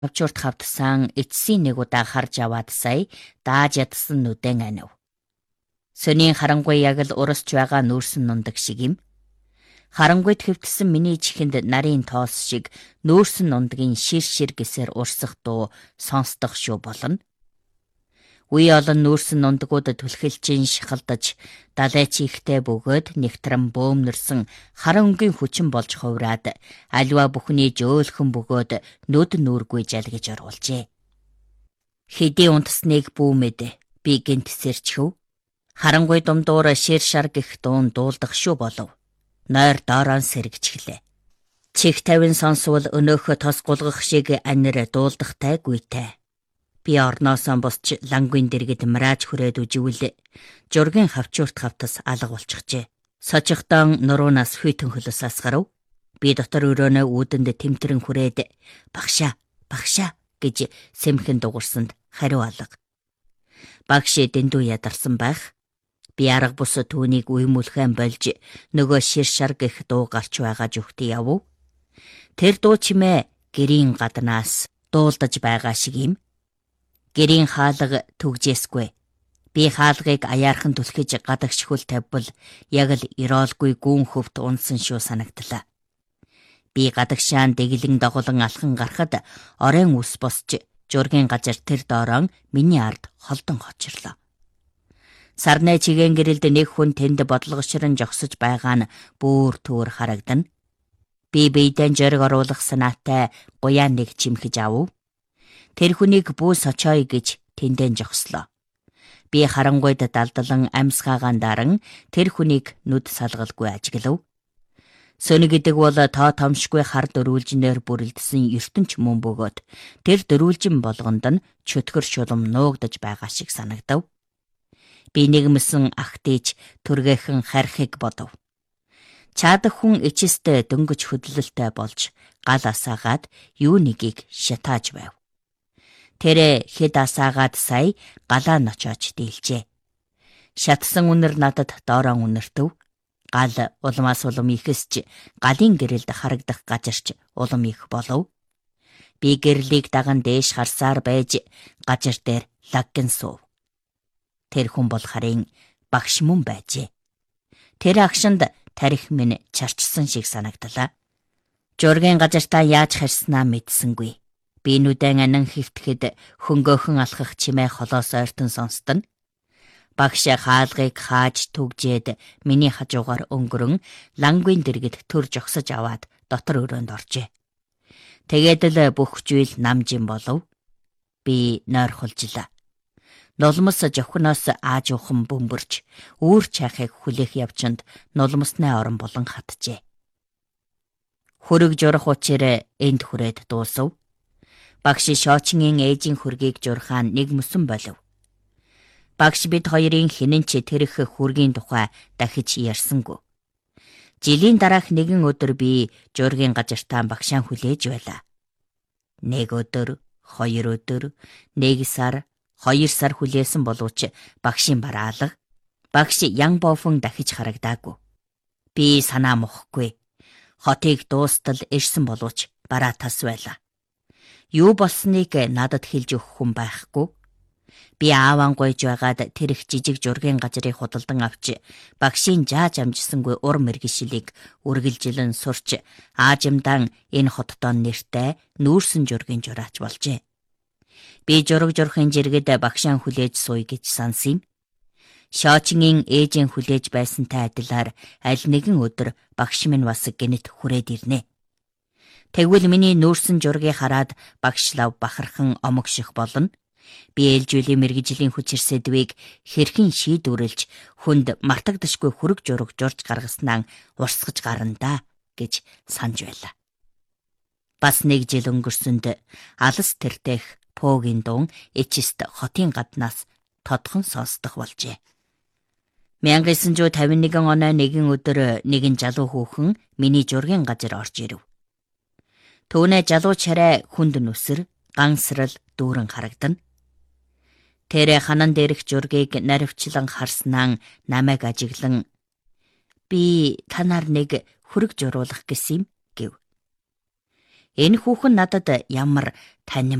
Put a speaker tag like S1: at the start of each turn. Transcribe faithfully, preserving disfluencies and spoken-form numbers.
S1: Авчурт хавдсан эцсийн нэг удаа харж аваад сая дааж ядсан нүдэн анив. Сонийн харангуй яг л урасч байгаа нүүрсэн нундаг шиг юм. Харангуйд хэвтсэн миний чихэнд нарын тоос шиг нүүрсэн нундгийн шир шир гэсээр урсах дуу сонсдох шүү болно. Үе олон нүүрсэн нундгууд түлхэлчин шахалдаж далайч ихтэй бөгөөд нэгтрэн бөөмнөрсөн харан өнгийн хүчин болж хувраад аливаа бүхний жөөлхөн бөгөөд нүд нүүргүй жалгиж оруулжээ. Хэдий унтсныг бүүмэд би гинт сэрчхв. Харангуй думдуур шир шар гих дуун дуулдах шүү болов. Нойр доорон сэргчглээ. Чих тавин сонсвол өнөөхө тос гулгах шиг анир дуулдахтай гүйтэй. Би орноосоо босч лангуин дэргэд мрааж хүрээд үживэл жургийн хавчуурт хавтас алга болчихжээ. Сочигдон нуруунаас хүйтэн хөлөс асгарав. Би дотор өрөөнөө үүдэнд тэмтрэн хүрээд багшаа багшаа гэж сэмхэн дугурсанд хариу алга. Багш дэндүү ядарсан байх. Би арга бус түүнийг уймулхан болж нөгөө шир шар гэх дуу гарч байгаа зүгтээ яв. Тэр дуу чимээ гэрийн гаднаас дуулдаж байгаа шиг юм. Гэрийн хаалга түгжээсгүй. Би хаалгыг аяархан түлхэж гадагш хөл тавьбал яг л ироолгүй гүүн хөвт унсан шүү санагдлаа. Би гадагшаан дэглэн доголон алхан гарахад оройн ус босч жургийн газар тэр доорон миний ард холдон хочрлоо. Сарнай чиген гэрэлд нэг хүн тэнд бодлогошрон жогсож байгаа нь бүр түүр харагдана. Би бийдэн жориг оруулах санаатай гуяа нэг чимхэж ав. Тэр хүнийг бүү сочой гэж тэндэн жогслоо. Би харангуйд далдалан амьсгаагаан даран тэр хүнийг нүд салгалгүй ажиглав. Сөни гэдэг бол тоо томшгүй хар дөрүүлжнээр бүрэлдсэн ертөнч мөн бөгөөд тэр дөрүүлжин болгонд нь чөтгөр шулам нуугдаж байгаа шиг санагдав. Би нэгмсэн ахтэж түргээхэн харихыг бодов. Чаадаг хүн ичэстэй дөнгөж хөдлөлтэй болж гал асаагаад юу нэгийг шатааж байв. Тэр хэд асаагаад сая галаа ночоож дийлжээ. Шатсан үнэр надад доорон үнэртв. Гал улмаас улам ихэсч галын гэрэлд харагдах газарч улам их болов. Би гэрлийг даган дээш харсаар байж газар дээр лаггин суув. Тэр хүн бол харин багш мөн байжээ. Тэр агшинд тарих минь чарчсан шиг санагдлаа. Жургийн газартаа яаж харснаа мэдсэнгүй. Би нүдэн анан хөвтөхэд хөнгөөхөн алхах чимээ холоос ойртон сонстон. Багш хаалгыг хааж түгжээд миний хажуугаар өнгөрөн лангуин дэргэд төр жогсож аваад дотор өрөөнд оржээ. Тэгээд л бүх зүйл намжин болов. Би нойрхолжлаа. Нулмс жохноос ааж ухан бөмбөрч үүр чайхыг хүлээх явчинд нулмсны орон болон хатжээ. Хөрөг журах учраа энд хүрээд дуусав. Багш шоочингийн ээжийн хөргийг журхаан нэг мөсөн болов. Багш бид хоёрын хинэн ч тэрх хүргийн тухай дахиж ярьсангүй. Жилийн дараах нэгэн өдөр би жургийн газартаа багшаан хүлээж байлаа. Нэг өдөр, хоёр өдөр, нэг сар, хоёр сар хүлээсэн боловч багшийн бараалга. Багш ян бофон дахиж харагдаагүй. Би санаа мохгүй. Хотыг дуустал ирсэн боловч бараа тас байлаа. Юу болсныг надад хэлж өгөх хүн байхгүй. Би ааван гойж байгаад тэр их жижиг жургийн газрыг худалдан авч багшийн жааж амжсангүй ур мэргэшилийг үргэлжилэн сурч аажимдан энэ хотдоо нэртэй нүүрсэн жургийн жураач болжээ. Би жураг журхын жиргэд багшаан хүлээж суй гэж сансан юм. Шоочингийн ээжийн хүлээж байсантай адилаар аль нэгэн өдөр багш минь бас гинэт хүрээд ирнэ. Тэгвэл миний нүүрсэн жургийг хараад багш лав бахархан омогших болно. Би ээлжүүлийн мэргэжлийн хүч ирсэдвийг хэрхэн шийдвэрлэж хүнд мартагдашгүй хөрөг жураг журж гаргаснаа урсгаж гарна гэж санаж байлаа. Бас нэг жил өнгөрсөнд алс тэртэх пөөгийн дуун эчэст хотын гаднаас тодхон сонсдох болжээ. мянга девятьсот пятьдесят один оны нэгэн өдөр нэгэн жалуу хүүхэн миний жургийн газар орж ирэв. Түүнээ жалуу чарай хүнд нүсэр, гансрал дүүрэн харагдана. Тэр ханан дээрх жургийг наривчлан харснаа намайг ажиглан "Би танаар нэг хөрөг журуулах гэсэн юм" гэв. Энэ хүүхэн надад ямар танин